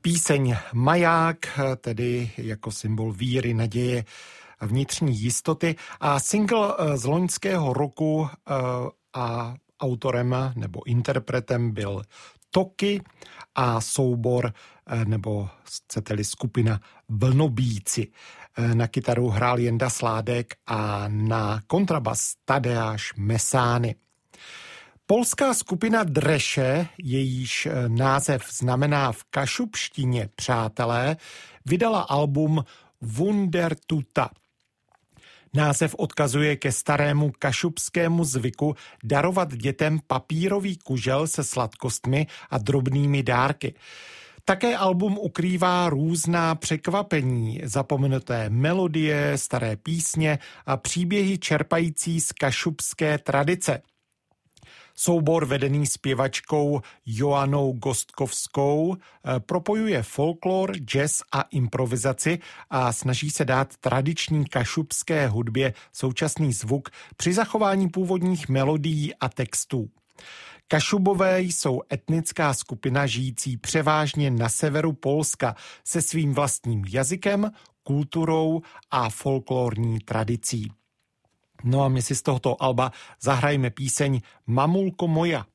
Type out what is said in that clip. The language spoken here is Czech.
Píseň Maják, tedy jako symbol víry, naděje a vnitřní jistoty, a single z loňského roku a autorem nebo interpretem byl Toky a soubor, nebo chcete-li skupina Vlnobíci. Na kytaru hrál Jenda Sládek a na kontrabas Tadeáš Mesány. Polská skupina Dreše, jejíž název znamená v kašubštině přátelé, vydala album Wundertuta. Název odkazuje ke starému kašubskému zvyku darovat dětem papírový kužel se sladkostmi a drobnými dárky. Také album ukrývá různá překvapení, zapomenuté melodie, staré písně a příběhy čerpající z kašubské tradice. Soubor vedený zpěvačkou Joannou Gostkovskou propojuje folklor, jazz a improvizaci a snaží se dát tradiční kašubské hudbě současný zvuk při zachování původních melodií a textů. Kašubové jsou etnická skupina žijící převážně na severu Polska se svým vlastním jazykem, kulturou a folklorní tradicí. No a my si z tohoto alba zahrajeme píseň Mamulko moja.